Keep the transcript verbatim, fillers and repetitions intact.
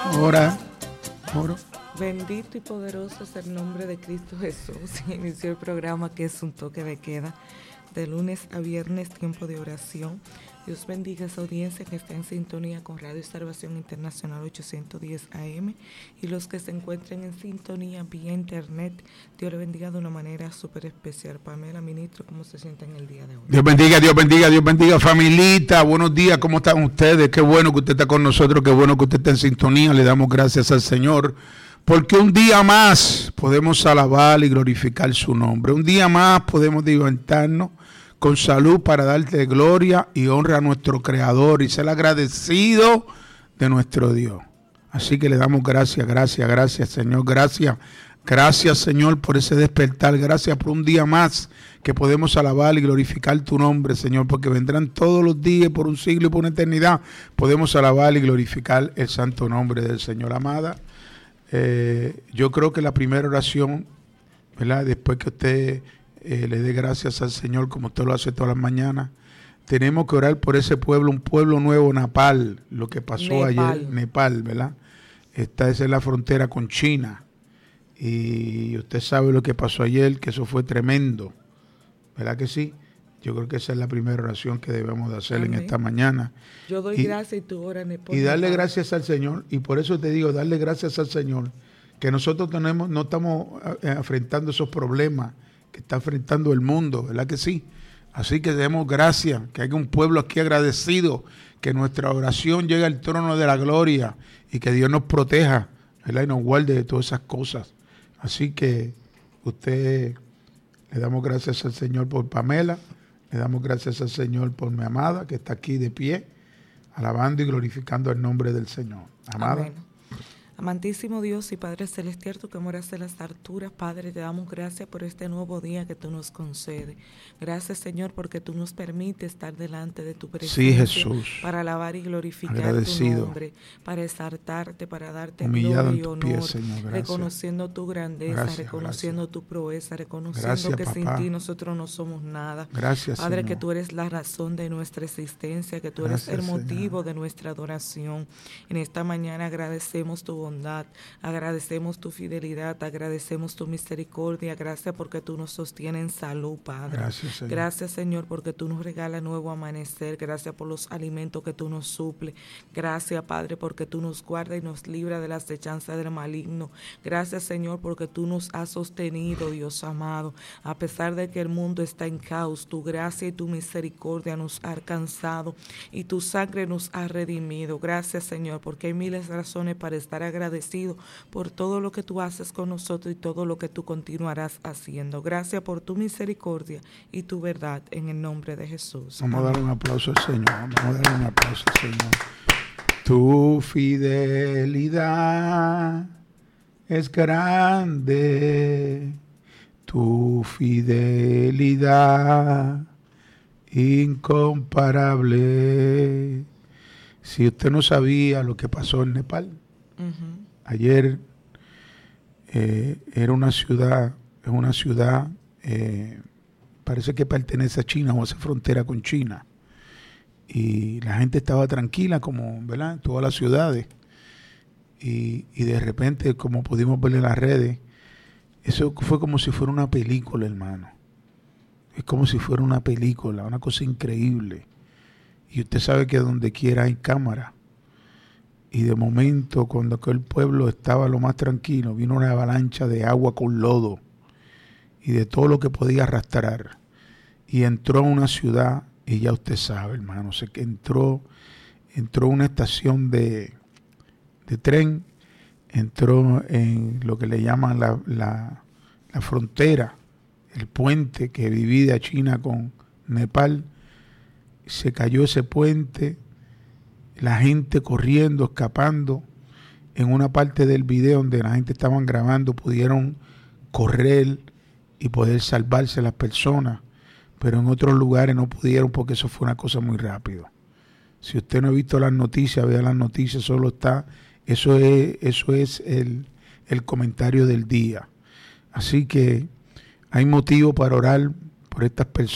Ora, oro. Bendito y poderoso es el nombre de Cristo Jesús. Inició el programa que es un toque de queda. De lunes a viernes, tiempo de oración. Dios bendiga a esa audiencia que está en sintonía con Radio Salvación Internacional ochocientos diez A M y los que se encuentren en sintonía vía internet. Dios le bendiga de una manera súper especial. Pamela, ministro, ¿cómo se sienten el día de hoy? Dios bendiga, Dios bendiga, Dios bendiga, familita. Buenos días, ¿cómo están ustedes? Qué bueno que usted está con nosotros, qué bueno que usted está en sintonía. Le damos gracias al Señor porque un día más podemos alabar y glorificar su nombre. Un día más podemos levantarnos con salud para darte gloria y honra a nuestro Creador y ser agradecido de nuestro Dios. Así que le damos gracias, gracias, gracias, Señor, gracias, gracias, Señor, por ese despertar, gracias por un día más que podemos alabar y glorificar tu nombre, Señor, porque vendrán todos los días por un siglo y por una eternidad, podemos alabar y glorificar el santo nombre del Señor. Amada, eh, yo creo que la primera oración, ¿verdad?, después que usted Eh, le dé gracias al Señor como usted lo hace todas las mañanas, tenemos que orar por ese pueblo, un pueblo nuevo, Nepal, lo que pasó Nepal. ayer, Nepal, ¿verdad? Esta es en la frontera con China y usted sabe lo que pasó ayer, que eso fue tremendo, ¿verdad que sí? Yo creo que esa es la primera oración que debemos de hacer. Amén. En esta mañana. Yo doy y, gracias y tú oras. Y darle gracias al Señor, y por eso te digo, darle gracias al Señor, que nosotros tenemos, no estamos enfrentando esos problemas que está enfrentando el mundo, ¿verdad que sí? Así que demos gracias, que haya un pueblo aquí agradecido, que nuestra oración llegue al trono de la gloria y que Dios nos proteja, ¿verdad?, y nos guarde de todas esas cosas. Así que usted, le damos gracias al Señor por Pamela, le damos gracias al Señor por mi amada que está aquí de pie, alabando y glorificando el nombre del Señor. Amada. Amén. Amantísimo Dios y Padre Celestial, tú que moras en las alturas, Padre, te damos gracias por este nuevo día que tú nos concedes. Gracias, Señor, porque tú nos permites estar delante de tu presencia. Sí, Jesús. Para alabar y glorificar agradecido, tu nombre, para exaltarte, para darte humillado gloria y en honor, tus pies, Señor. reconociendo tu grandeza, gracias, reconociendo gracias. tu proeza, reconociendo gracias, que papá. sin ti nosotros no somos nada. Gracias, Padre, Señor. que tú eres la razón de nuestra existencia, que tú gracias, eres el motivo Señor. de nuestra adoración. En esta mañana agradecemos tu bondad, agradecemos tu fidelidad, agradecemos tu misericordia. Gracias porque tú nos sostienes en salud, Padre. Gracias, Señor. Gracias, Señor, porque tú nos regalas nuevo amanecer. Gracias por los alimentos que tú nos suples. Gracias, Padre, porque tú nos guardas y nos libras de las acechanzas del maligno. Gracias, Señor, porque tú nos has sostenido, Dios amado. A pesar de que el mundo está en caos, tu gracia y tu misericordia nos ha alcanzado y tu sangre nos ha redimido. Gracias, Señor, porque hay miles de razones para estar agradecidos por todo lo que tú haces con nosotros y todo lo que tú continuarás haciendo. Gracias por tu misericordia y tu verdad en el nombre de Jesús. Vamos Amén. A dar un aplauso al Señor. Vamos a dar un aplauso al Señor. Tu fidelidad es grande, tu fidelidad incomparable. Si usted no sabía lo que pasó en Nepal, uh-huh. Ayer eh, era una ciudad, es una ciudad, eh, parece que pertenece a China o hace frontera con China. Y la gente estaba tranquila, como, ¿verdad?, en todas las ciudades. Y, y de repente, como pudimos ver en las redes, eso fue como si fuera una película, hermano. Es como si fuera una película, una cosa increíble. Y usted sabe que donde quiera hay cámara. Y de momento, cuando aquel pueblo estaba lo más tranquilo, vino una avalancha de agua con lodo y de todo lo que podía arrastrar. Y entró a una ciudad, y ya usted sabe, hermano, sé que entró, entró a una estación de, de tren, entró en lo que le llaman la, la, la frontera, el puente que divide a China con Nepal. Se cayó ese puente, la gente corriendo, escapando. En una parte del video donde la gente estaban grabando pudieron correr y poder salvarse las personas, pero en otros lugares no pudieron porque eso fue una cosa muy rápido. Si usted no ha visto las noticias, vea las noticias, solo está, eso es, eso es el, el comentario del día. Así que hay motivo para orar por estas personas.